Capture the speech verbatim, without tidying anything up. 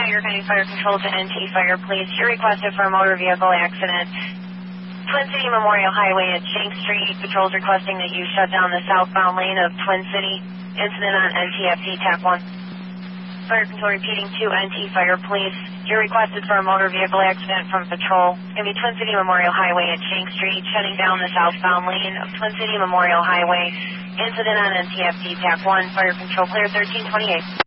Niagara County Fire Control to N T Fire, please. You're requested for a motor vehicle accident. Twin City Memorial Highway at Shank Street. Patrol's requesting that you shut down the southbound lane of Twin City. Incident on N T F D Tap one. Fire Control repeating to N T Fire, please. You're requested for a motor vehicle accident from Patrol. It's going to be Twin City Memorial Highway at Shank Street, shutting down the southbound lane of Twin City Memorial Highway. Incident on N T F D Tap one. Fire Control clear thirteen twenty-eight.